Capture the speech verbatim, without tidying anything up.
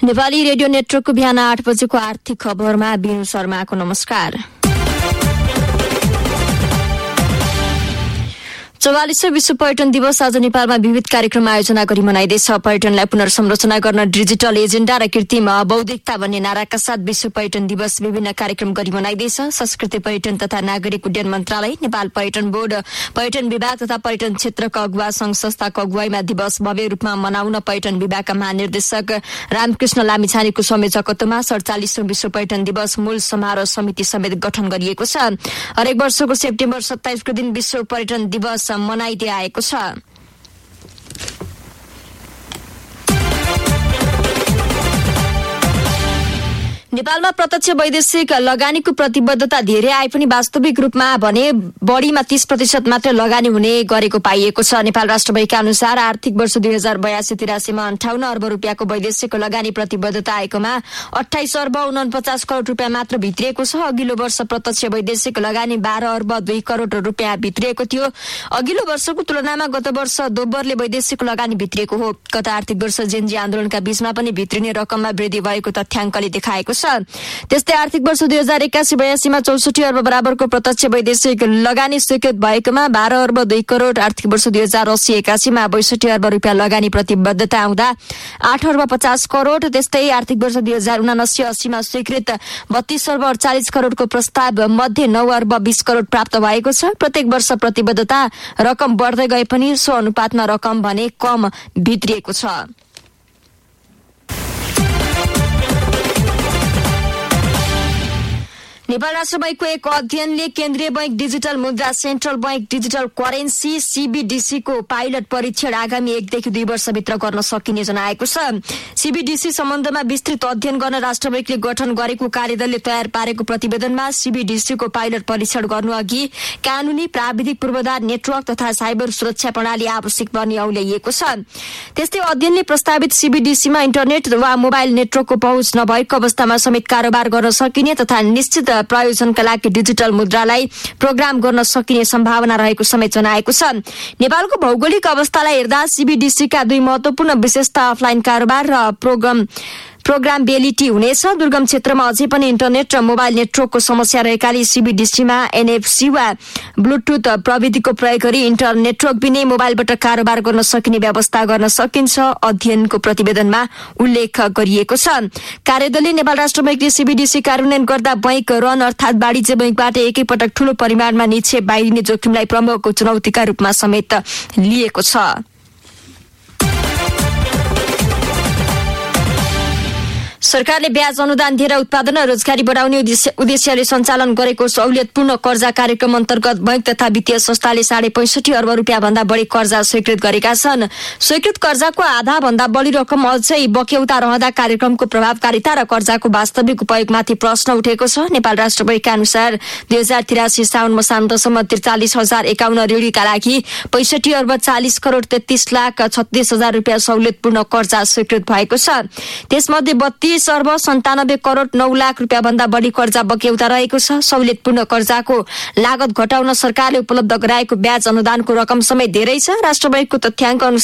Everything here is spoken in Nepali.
नेपाली रेडियो नेटवर्कको बिहान आठ बजेको आर्थिक खबरमा बिनु शर्माको नमस्कार। चौवालीसौं विश्व पर्यटन दिवस आज नेपालमा विविध कार्यक्रम आयोजना गरी मनाइँदैछ। पर्यटनलाई पुनर्संरचना गर्न डिजिटल एजेन्डा र कृत्रिम बौद्धिकता भन्ने नाराका साथ विश्व पर्यटन दिवस विभिन्न कार्यक्रम गरी मनाइँदैछ। संस्कृति पर्यटन तथा नागरिक उड्डयन मन्त्रालय, नेपाल पर्यटन बोर्ड, पर्यटन विभाग तथा पर्यटन क्षेत्रका अगुवा संघ संस्थाको अगुवाईमा दिवस भव्य रूपमा मनाउन पर्यटन विभागका महानिर्देशक रामकृष्ण लामिछानेको संयोजकत्वमा सडचालिसौं विश्व पर्यटन दिवस मूल समारोह समिति समेत गठन गरिएको छ। हरेक वर्षको सेप्टेम्बर सत्ताइसको दिन विश्व पर्यटन दिवस मनाइदै आएको छ। नेपालमा प्रत्यक्ष वैदेशिक लगानीको प्रतिबद्धता धेरै आए पनि वास्तविक रूपमा भने बढीमा तीस प्रतिशत मात्र लगानी हुने गरेको पाइएको छ। नेपाल राष्ट्र बैंकका अनुसार आर्थिक वर्ष दुई हजार बयासी तिरासीमा अन्ठाउन्न अर्ब रुपियाँको वैदेशिक लगानी प्रतिबद्धता आएकोमा अठाइस अर्ब उनपचास करोड़ रुपियाँ मात्र भित्रिएको छ। अघिल्लो वर्ष प्रत्यक्ष वैदेशिक लगानी बाह्र अर्ब दुई करोड़ रुपियाँ भित्रिएको थियो। अघिल्लो वर्षको तुलनामा गत वर्ष दोब्बरले वैदेशिक लगानी भित्रिएको हो। गत आर्थिक वर्ष जेनजी आन्दोलनका बीचमा पनि भित्रिने रकममा वृद्धि भएको तथ्याङ्कले देखाएको छ। त्यस्तै आर्थिक वर्ष दुई हजार एकासी बयासीमा चौसठी अर्ब बराबरको प्रत्यक्ष वैदेशिक लगानी स्वीकृत भएकोमा बाह्र अर्ब दुई करोड़, आर्थिक वर्ष दुई हजार अस्सी एकासीमा बैसठी अर्ब रुपियाँ लगानी प्रतिबद्धता आउँदा आठ अर्ब पचास करोड़, त्यस्तै आर्थिक वर्ष दुई हजार उनासी अस्सीमा स्वीकृत बत्तीस अर्ब अडचालिस करोड़को प्रस्ताव मध्ये नौ अर्ब बीस करोड़ प्राप्त भएको छ। प्रत्येक वर्ष प्रतिबद्धता रकम बढ्दै गए पनि सो अनुपातमा रकम भने कम भित्रिएको छ। नेपाल राष्ट्र बैंकको एक अध्ययनले केन्द्रीय बैंक डिजिटल मुद्रा, central bank digital currency CBDC को पाइलट परीक्षण आगामी एकदेखि दुई वर्षभित्र गर्न सकिने जनाएको छ। सीबीडीसी सम्बन्धमा विस्तृत अध्ययन गर्न राष्ट्र बैंकले गठन गरेको कार्यदलले तयार पारेको प्रतिवेदनमा सीबीडीसी को पाइलट परीक्षण गर्नु अघि कानूनी प्राविधिक पूर्वाधार नेटवर्क तथा साइबर सुरक्षा प्रणाली आवश्यक पर्ने औल्याइएको छ। त्यस्तै अध्ययनले प्रस्तावित सीबीडीसीमा इन्टरनेट वा मोबाइल नेटवर्कको पहुँच नभएको अवस्थामा समेत कारोबार गर्न सकिने तथा निश्चित प्रयोजनका लागि डिजिटल मुद्रालाई प्रोग्राम गर्न सकिने सम्भावना रहेको समेत जनाएको छ। नेपालको भौगोलिक अवस्थालाई हेर्दा सीबीडीसीका दुई महत्वपूर्ण विशेषता अफलाइन कारोबार र प्रोग्राम प्रोग्रामेबिलिटी हुनेछ। दुर्गम क्षेत्रमा अझै पनि इन्टरनेट र मोबाइल नेटवर्कको समस्या रहेकाले सीबीडीसीमा एनएफसी वा ब्लुटुथ प्रविधिको प्रयोग गरी इन्टर नेटवर्क बिनै मोबाइलबाट कारोबार गर्न सकिने व्यवस्था गर्न सकिन्छ, अध्ययनको प्रतिवेदनमा उल्लेख गरिएको छ। कार्यदलले नेपाल राष्ट्र बैंकले सीबीडीसी कार्यान्वयन गर्दा बैंक रन अर्थात वाणिज्य बैंकबाट एकैपटक ठूलो परिमाणमा निक्षेप बाहिरिने जोखिमलाई प्रमुख चुनौतीका रूपमा समेत लिएको छ। सरकारले ब्याज अनुदान दिएर उत्पादन र रोजगारी बढाउने उद्देश्यले सञ्चालन गरेको सहुलियतपूर्ण कर्जा कार्यक्रम अन्तर्गत बैंक तथा वित्तीय संस्थाले साढे पैंसठी अर्ब रुपियाँ भन्दा बढी कर्जा स्वीकृत गरेका छन्। स्वीकृत कर्जाको आधा भन्दा बढी रकम अझै बक्यौता रहँदा कार्यक्रमको प्रभावकारिता र कर्जाको वास्तविक उपयोगमाथि प्रश्न उठेको छ। नेपाल राष्ट्र बैंकका अनुसार दुई हजार तिरासी साउन मसान्तसम्म त्रिचालिस हजार एकाउन्न ऋणीका लागि पैंसठी अर्ब चालिस करोड़ तेत्तीस लाख छत्तीस हजार रुपियाँ सहुलियतपूर्ण कर्जा स्वीकृत भएको छ। त्यसमध्ये बत्तीस अर्ब सन्तानब्बे करोड़ नौ लाख रुपियाँ भन्दा बढी कर्जा बक्यौता रहेको छ। सहुलियतपूर्ण कर्जाको लागत घटाउन सरकारले उपलब्ध गराएको ब्याज अनुदानको रकम समेत धेरै छ। राष्ट्र बैंकको तथ्याङ्क